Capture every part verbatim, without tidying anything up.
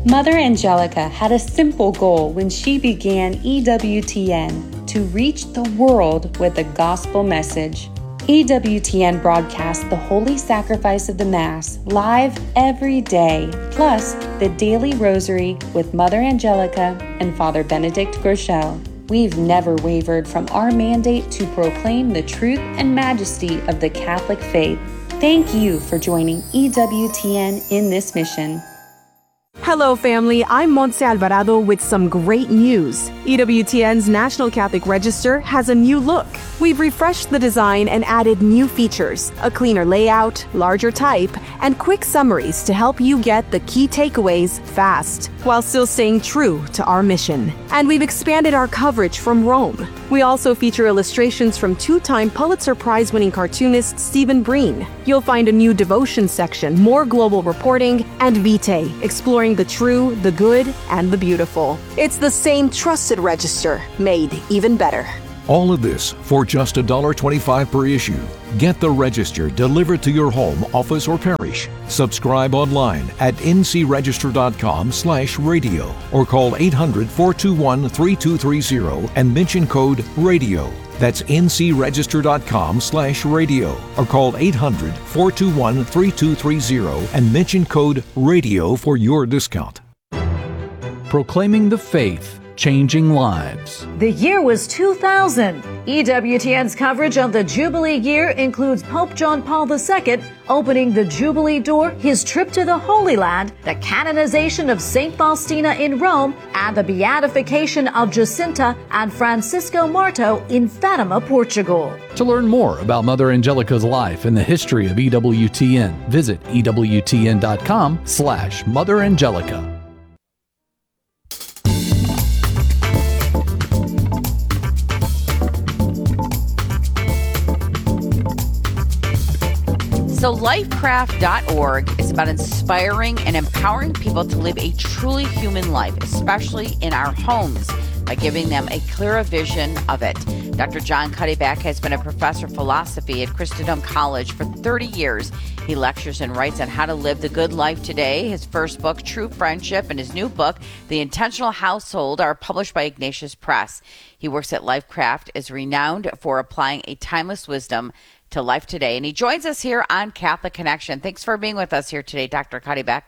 Mother Angelica had a simple goal when she began E W T N: to reach the world with the gospel message. E W T N broadcasts the Holy Sacrifice of the Mass live every day, plus the Daily Rosary with Mother Angelica and Father Benedict Groeschel. We've never wavered from our mandate to proclaim the truth and majesty of the Catholic faith. Thank you for joining E W T N in this mission. Hello, family. I'm Montse Alvarado with some great news. E W T N's National Catholic Register has a new look. We've refreshed the design and added new features, a cleaner layout, larger type, and quick summaries to help you get the key takeaways fast, while still staying true to our mission. And we've expanded our coverage from Rome. We also feature illustrations from two-time Pulitzer Prize-winning cartoonist Stephen Breen. You'll find a new devotion section, more global reporting, and Vitae, exploring the true, the good, and the beautiful. It's the same trusted register, made even better. All of this for just one dollar and twenty-five cents per issue. Get the Register delivered to your home, office, or parish. Subscribe online at ncregister.com slash radio or call eight hundred, four two one, three two three zero and mention code RADIO. That's ncregister.com slash radio or call eight hundred, four two one, three two three zero and mention code RADIO for your discount. Proclaiming the faith, changing lives. The year was two thousand. E W T N's coverage of the Jubilee year includes Pope John Paul the Second opening the Jubilee door, his trip to the Holy Land, the canonization of Saint Faustina in Rome, and the beatification of Jacinta and Francisco Marto in Fatima, Portugal. To learn more about Mother Angelica's life and the history of E W T N, visit ewtn.com slash Mother Angelica. So lifecraft dot org is about inspiring and empowering people to live a truly human life, especially in our homes, by giving them a clearer vision of it. Doctor John Cuddeback has been a professor of philosophy at Christendom College for thirty years. He lectures and writes on how to live the good life today. His first book, True Friendship, and his new book, The Intentional Household, are published by Ignatius Press. He works at Lifecraft, is renowned for applying a timeless wisdom to life today. And he joins us here on Catholic Connection. Thanks for being with us here today, Doctor Cuddeback.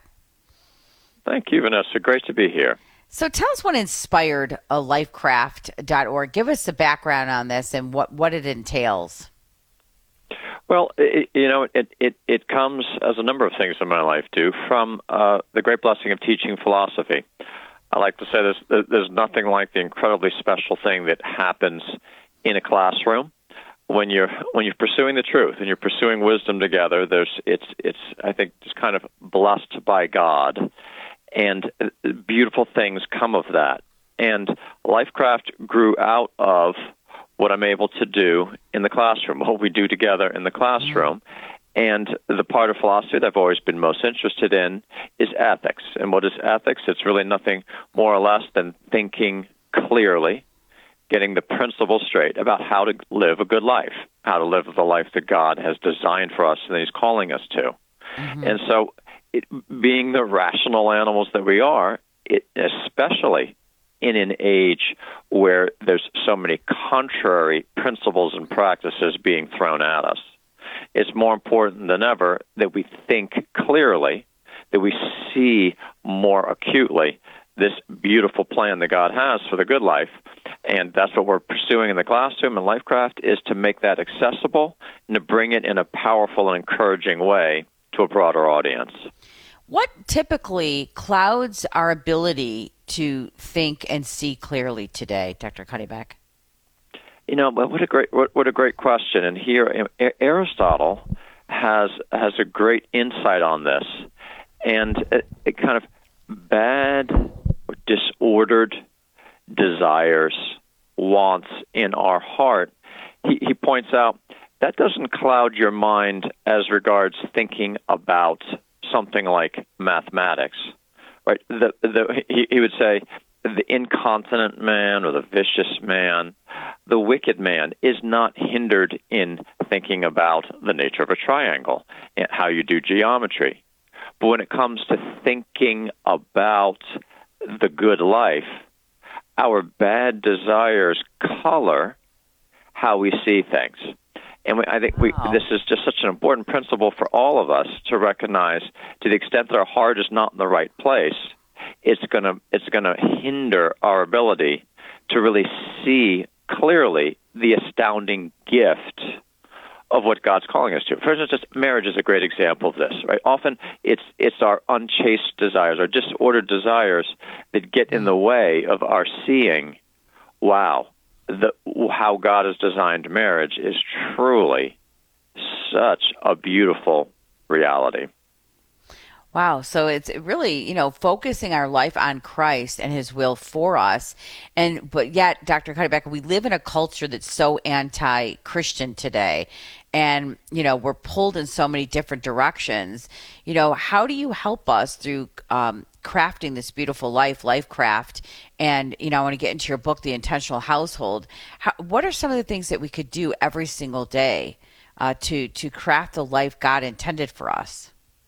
Thank you, Vanessa. Great to be here. So tell us what inspired a lifecraft dot org. Give us the background on this and what, what it entails. Well, it, you know, it, it, it comes, as a number of things in my life do, from uh, the great blessing of teaching philosophy. I like to say there's, there's nothing like the incredibly special thing that happens in a classroom. When you're when you're pursuing the truth and you're pursuing wisdom together, there's it's it's I think just kind of blessed by God, and beautiful things come of that. And Lifecraft grew out of what I'm able to do in the classroom, what we do together in the classroom. And the part of philosophy that I've always been most interested in is ethics. And what is ethics? It's really nothing more or less than thinking clearly, getting the principles straight about how to live a good life, how to live the life that God has designed for us and that He's calling us to. Mm-hmm. And so, it, being the rational animals that we are, it, especially in an age where there's so many contrary principles and practices being thrown at us, it's more important than ever that we think clearly, that we see more acutely this beautiful plan that God has for the good life. And that's what we're pursuing in the classroom and Lifecraft, is to make that accessible and to bring it in a powerful and encouraging way to a broader audience. What typically clouds our ability to think and see clearly today, Doctor Cuddeback? You know, what a great what, what a great question. And here Aristotle has has a great insight on this, and it, it kind of bad or disordered desires, wants in our heart. He, he points out that doesn't cloud your mind as regards thinking about something like mathematics, right? The, the, he, he would say the incontinent man or the vicious man, the wicked man, is not hindered in thinking about the nature of a triangle and how you do geometry. But when it comes to thinking about the good life, our bad desires color how we see things. And we, I think we, Wow. this is just such an important principle for all of us to recognize. To the extent that our heart is not in the right place, it's going to it's going to hinder our ability to really see clearly the astounding gift of what God's calling us to. For instance, just marriage is a great example of this, right? Often it's it's our unchaste desires, our disordered desires that get in the way of our seeing, wow, the, how God has designed marriage is truly such a beautiful reality. Wow. So it's really, you know, focusing our life on Christ and his will for us. And, but yet, Doctor Cuddebacker, we live in a culture that's so anti-Christian today. And, you know, we're pulled in so many different directions. You know, how do you help us through um, crafting this beautiful life, life craft? And, you know, I want to get into your book, The Intentional Household. How, what are some of the things that we could do every single day uh, to, to craft the life God intended for us?